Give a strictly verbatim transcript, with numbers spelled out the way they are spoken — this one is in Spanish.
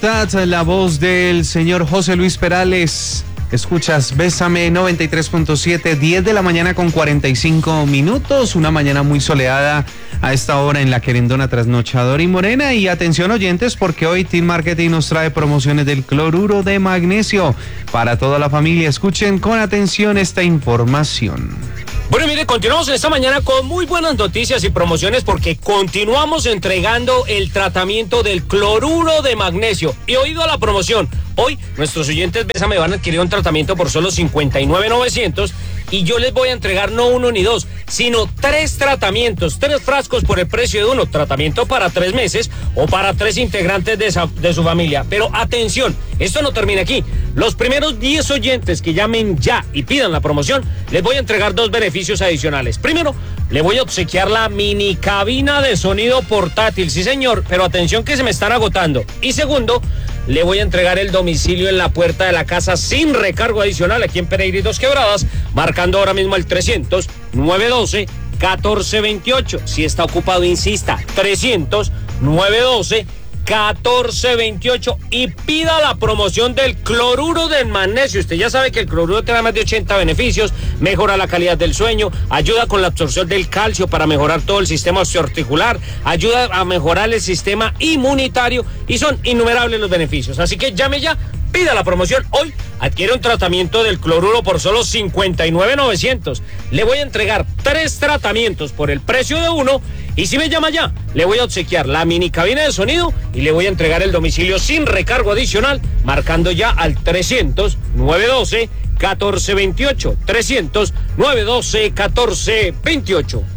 La voz del señor José Luis Perales. Escuchas Bésame noventa y tres punto siete, diez de la mañana con cuarenta y cinco minutos. Una mañana muy soleada a esta hora en la querendona trasnochadora y morena. Y atención oyentes, porque hoy Team Marketing nos trae promociones del cloruro de magnesio para toda la familia. Escuchen con atención esta información. Bueno, mire, continuamos esta mañana con muy buenas noticias y promociones porque continuamos entregando el tratamiento del cloruro de magnesio. Y oído a la promoción, hoy nuestros oyentes Bésame van a adquirir un tratamiento por solo cincuenta y nueve mil novecientos y yo les voy a entregar no uno ni dos, sino tres tratamientos, tres frascos por el precio de uno, tratamiento para tres meses o para tres integrantes de, esa, de su familia. Pero atención, esto no termina aquí. Los primeros diez oyentes que llamen ya y pidan la promoción, les voy a entregar dos beneficios adicionales. Primero, le voy a obsequiar la mini cabina de sonido portátil, sí señor, pero atención que se me están agotando. Y segundo, le voy a entregar el domicilio en la puerta de la casa sin recargo adicional aquí en Pereira y Dos Quebradas, marcando ahora mismo el trescientos, novecientos doce, catorce veintiocho. Si está ocupado, insista, trescientos, novecientos doce, catorce veintiocho y pida la promoción del cloruro del magnesio. Usted ya sabe que el cloruro tiene más de ochenta beneficios, mejora la calidad del sueño, ayuda con la absorción del calcio para mejorar todo el sistema osteoarticular, ayuda a mejorar el sistema inmunitario y son innumerables los beneficios. Así que llame ya, pida la promoción hoy, adquiere un tratamiento del cloruro por solo cincuenta y nueve mil novecientos. Le voy a entregar tres tratamientos por el precio de uno y si me llama ya, le voy a obsequiar la mini cabina de sonido y le voy a entregar el domicilio sin recargo adicional, marcando ya al trescientos, novecientos doce, catorce veintiocho, trescientos, novecientos doce, catorce veintiocho.